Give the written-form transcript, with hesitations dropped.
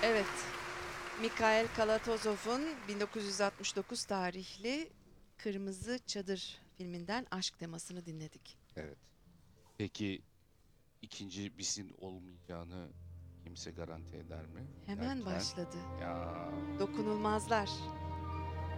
Evet, Mikhail Kalatozov'un 1969 tarihli Kırmızı Çadır filminden aşk temasını dinledik. Evet. Peki ikinci bisin olmayacağını kimse garanti eder mi? Hemen Derken başladı. ya Dokunulmazlar.